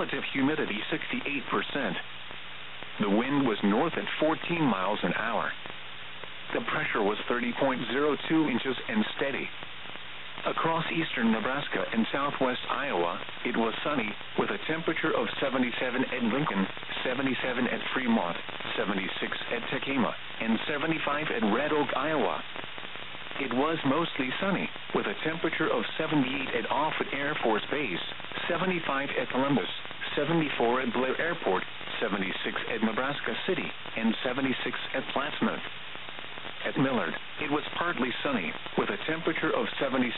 relative humidity 68%. The wind was north at 14 miles an hour. The pressure was 30.02 inches and steady. Across eastern Nebraska and southwest Iowa, it was sunny, with a temperature of 77 at Lincoln, 77 at Fremont, 76 at Tekamah, and 75 at Red Oak, Iowa. It was mostly sunny, with a temperature of 78 at Offutt Air Force Base, 75 at Columbus, 74 at Blair Airport, 76 at Nebraska City, and 76 at Plattsmouth. At Millard, it was partly sunny, with a temperature of 76.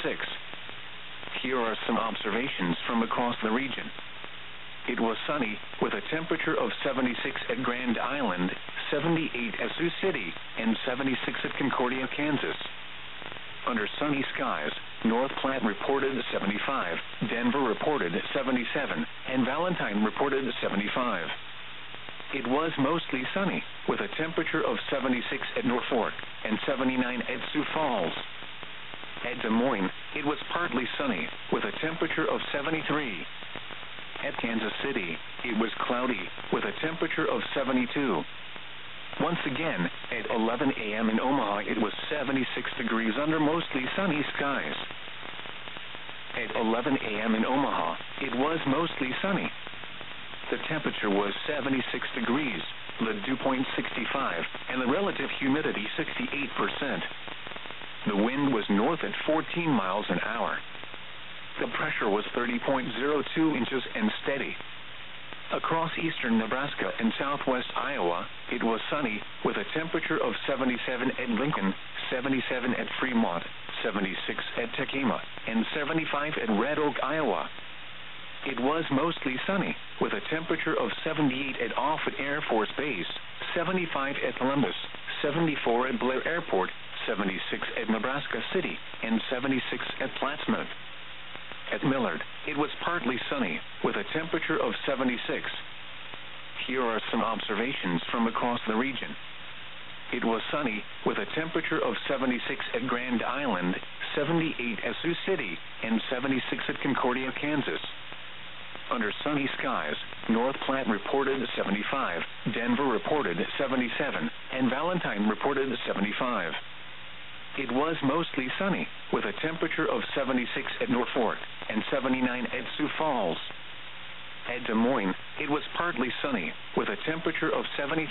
Here are some observations from across the region. It was sunny, with a temperature of 76 at Grand Island, 78 at Sioux City, and 76 at Concordia, Kansas. Under sunny skies, North Platte reported 75, Denver reported 77, and Valentine reported 75. It was mostly sunny, with a temperature of 76 at Norfolk and 79 at Sioux Falls. At Des Moines, it was partly sunny, with a temperature of 73. At Kansas City, it was cloudy, with a temperature of 72. Once again, at 11 a.m. in Omaha, it was 76 degrees under mostly sunny skies. At 11 a.m. in Omaha, it was mostly sunny. The temperature was 76 degrees, the dew point 65, and the relative humidity 68%. The wind was north at 14 miles an hour. The pressure was 30.02 inches and steady. Across eastern Nebraska and southwest Iowa, it was sunny, with a temperature of 77 at Lincoln, 77 at Fremont, 76 at Tekamah, and 75 at Red Oak, Iowa. It was mostly sunny, with a temperature of 78 at Offutt Air Force Base, 75 at Columbus, 74 at Blair Airport, 76 at Nebraska City, and 76 at Plattsmouth. At Millard, it was partly sunny, with a temperature of 76. Here are some observations from across the region. It was sunny, with a temperature of 76 at Grand Island, 78 at Sioux City, and 76 at Concordia, Kansas. Under sunny skies, North Platte reported 75, Denver reported 77, and Valentine reported 75. It was mostly sunny, with a temperature of 76 at Norfolk and 79 at Sioux Falls. At Des Moines, it was partly sunny, with a temperature of 73.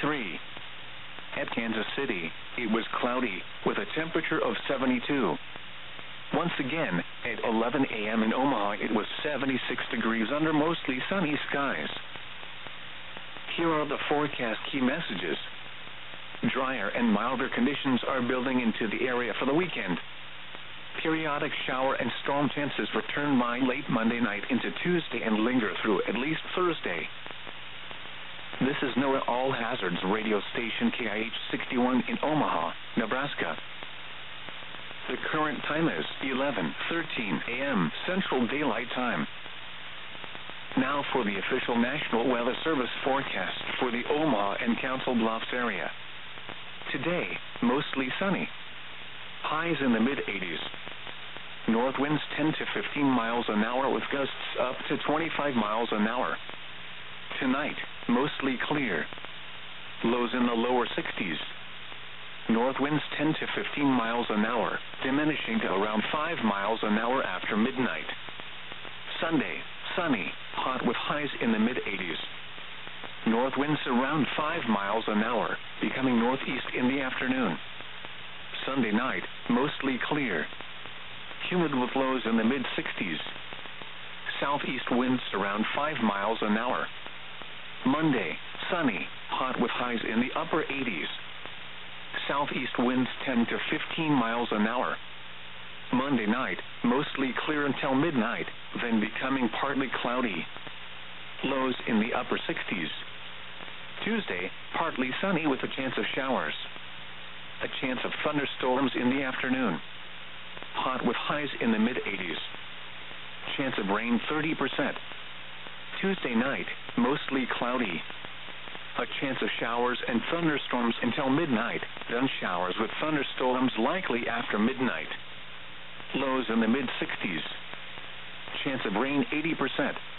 At Kansas City, it was cloudy, with a temperature of 72. Once again, at 11 a.m. in Omaha, it was 76 degrees under mostly sunny skies. Here are the forecast key messages. Drier and milder conditions are building into the area for the weekend. Periodic shower and storm chances return by late Monday night into Tuesday and linger through at least Thursday. This is NOAA All Hazards radio station KIH 61 in Omaha, Nebraska. The current time is 11:13 a.m. Central Daylight Time. Now for the official National Weather Service forecast for the Omaha and Council Bluffs area. Today, mostly sunny. Highs in the mid-80s. North winds 10 to 15 miles an hour with gusts up to 25 miles an hour. Tonight, mostly clear. Lows in the lower 60s. North winds 10 to 15 miles an hour, diminishing to around 5 miles an hour after midnight. Sunday, sunny, hot with highs in the mid-80s. North winds around 5 miles an hour, becoming northeast in the afternoon. Sunday night, mostly clear. Humid with lows in the mid-60s. Southeast winds around 5 miles an hour. Monday, sunny, hot with highs in the upper 80s. Southeast winds 10 to 15 miles an hour. Monday night, mostly clear until midnight, then becoming partly cloudy. Lows in the upper 60s. Tuesday, partly sunny with a chance of showers. A chance of thunderstorms in the afternoon. Hot with highs in the mid-80s. Chance of rain 30%. Tuesday night, mostly cloudy. A chance of showers and thunderstorms until midnight, then showers with thunderstorms likely after midnight. Lows in the mid-60s. Chance of rain 80%.